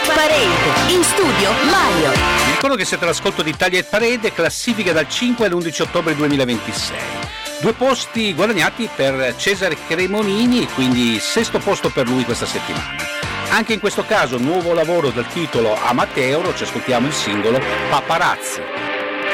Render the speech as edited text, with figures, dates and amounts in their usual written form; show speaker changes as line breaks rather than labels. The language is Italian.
Parade, in studio Mario.
Vi ricordo che siete all'ascolto di Italia Hit Parade, classifica dal 5 all'11 ottobre 2026. 2 posti guadagnati per Cesare Cremonini, quindi 6° posto per lui questa settimana. Anche in questo caso nuovo lavoro dal titolo Amateuro, ci ascoltiamo il singolo Paparazzi.